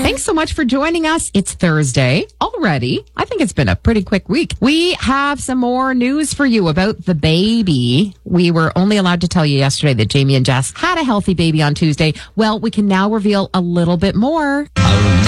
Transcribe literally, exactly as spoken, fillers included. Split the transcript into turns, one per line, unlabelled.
Thanks so much for joining us. It's Thursday already. I think it's been a pretty quick week. We have some more news for you about the baby. We were only allowed to tell you yesterday that Jamie and Jess had a healthy baby on Tuesday. Well, we can now reveal a little bit more.